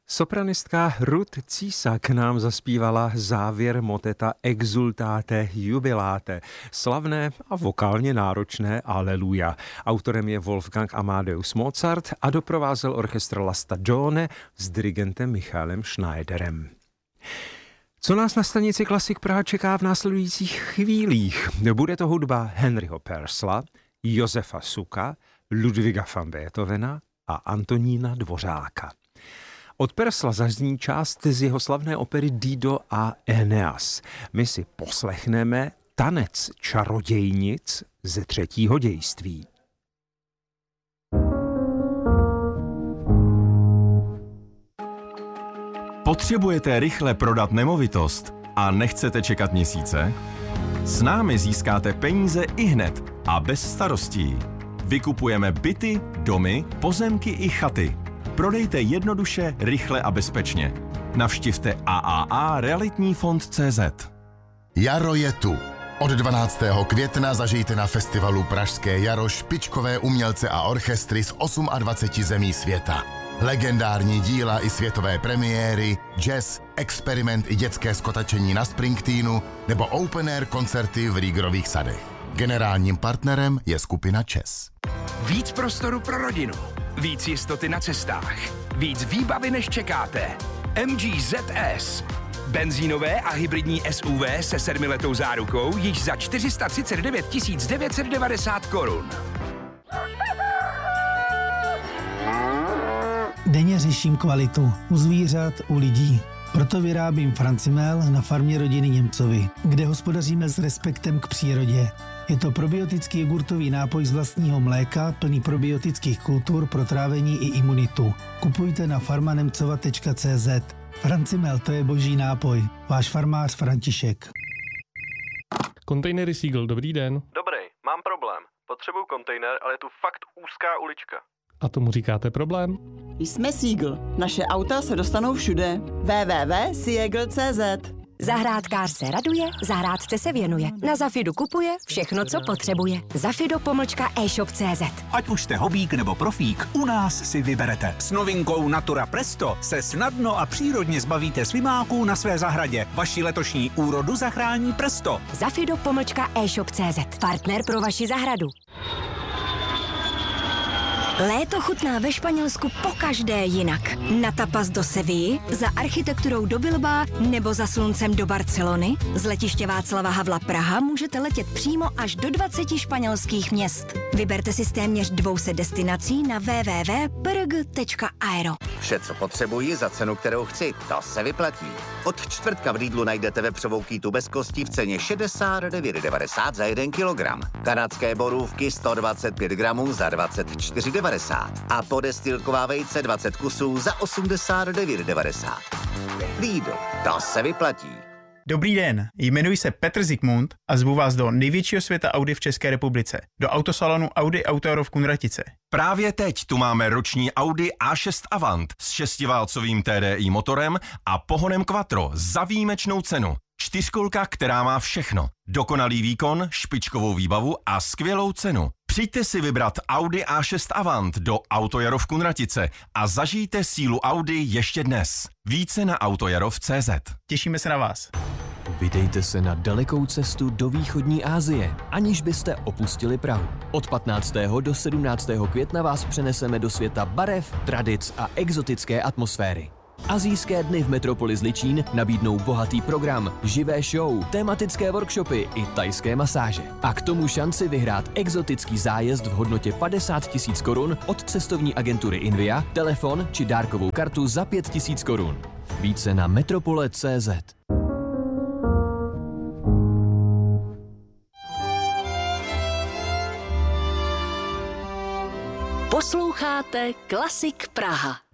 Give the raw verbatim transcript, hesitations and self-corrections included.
Sopranistka Ruth Císak nám zaspívala závěr moteta Exultate Jubilate, slavné a vokálně náročné Aleluja. Autorem je Wolfgang Amadeus Mozart a doprovázel orchestr La Stagione s dirigentem Michaelem Schneiderem. Co nás na stanici Klasik Praha čeká v následujících chvílích? Bude to hudba Henryho Purcella, Josefa Suka, Ludwiga van Beethovena a Antonína Dvořáka. Od Purcella zazní část z jeho slavné opery Dido a Aeneas. My si poslechneme tanec čarodějnic ze třetího dějství. Potřebujete rychle prodat nemovitost a nechcete čekat měsíce? S námi získáte peníze ihned a bez starostí. Vykupujeme byty, domy, pozemky i chaty. Prodejte jednoduše, rychle a bezpečně. Navštivte A A A realitní fond tečka cé zet. Jaro je tu. Od dvanáctého května zažijte na festivalu Pražské jaro špičkové umělce a orchestry z dvaceti osmi zemí světa. Legendární díla i světové premiéry, jazz, experiment i dětské skotačení na Springsteenu nebo open air koncerty v Riegerových sadech. Generálním partnerem je skupina ČES. Víc prostoru pro rodinu, víc jistoty na cestách, víc výbavy než čekáte. M G Z S. Benzínové a hybridní S U V se sedmiletou zárukou již za čtyři sta třicet devět tisíc devět set devadesát korun. Denně řeším kvalitu u zvířat, u lidí. Proto vyrábím Francimel na farmě rodiny Němcovi, kde hospodaříme s respektem k přírodě. Je to probiotický jogurtový nápoj z vlastního mléka, plný probiotických kultur pro trávení i imunitu. Kupujte na farmanemcova tečka cé zet. Francimel, to je boží nápoj. Váš farmář František. Kontejnery Siegl, dobrý den. Dobrý, mám problém. Potřebuju kontejner, ale je tu fakt úzká ulička. A tomu říkáte problém? Jsme Siegl. Naše auta se dostanou všude. w w w tečka siegl tečka cé zet. Zahrádkář se raduje, zahrádce se věnuje. Na Zafidu kupuje všechno, co potřebuje. Zafido pomlčka e-shop tečka cé zet. Ať už jste hobík nebo profík, u nás si vyberete. S novinkou Natura Presto se snadno a přírodně zbavíte slimáků na své zahradě. Vaši letošní úrodu zachrání Presto. Zafido pomlčka e-shop tečka cé zet. Partner pro vaši zahradu. Léto chutná ve Španělsku pokaždé jinak. Na tapas do Sevilly, za architekturou do Bilbaa nebo za sluncem do Barcelony. Z letiště Václava Havla Praha můžete letět přímo až do dvaceti španělských měst. Vyberte si z téměř dvou set destinací na w w w tečka p r g tečka aero. Vše, co potřebuji za cenu, kterou chci, to se vyplatí. Od čtvrtka v Lidlu najdete vepřovou kýtu bez kostí v ceně šedesát devět devadesát za jeden kilogram. Kanadské borůvky sto dvacet pět gramů za dvacet čtyři devadesát a podestilková vejce dvacet kusů za osmdesát devět devadesát. Lidl, to se vyplatí. Dobrý den, jmenuji se Petr Zikmund a zvu vás do největšího světa Audi v České republice, do autosalonu Audi Auto Jaro v Kunratice. Právě teď tu máme roční Audi A šest Avant s šestiválcovým T D I motorem a pohonem Quattro za výjimečnou cenu. Čtyřkolka, která má všechno. Dokonalý výkon, špičkovou výbavu a skvělou cenu. Přijďte si vybrat Audi A šest Avant do Auto Jaro v Kunratice a zažijte sílu Audi ještě dnes. Více na autojaro tečka cé zet. Těšíme se na vás. Vydejte se na dalekou cestu do východní Asie, aniž byste opustili Prahu. Od patnáctého do sedmnáctého května vás přeneseme do světa barev, tradic a exotické atmosféry. Asijské dny v metropoli Zličín nabídnou bohatý program, živé show, tematické workshopy i thajské masáže. A k tomu šanci vyhrát exotický zájezd v hodnotě padesát tisíc korun od cestovní agentury Invia, telefon či dárkovou kartu za pět tisíc korun. Více na metropole tečka cé zet. Posloucháte Klasik Praha.